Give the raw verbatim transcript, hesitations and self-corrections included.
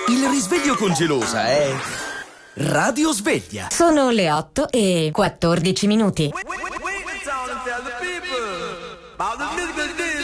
Il risveglio con Gelosa è Radio Sveglia. Sono le otto e quattordici minuti.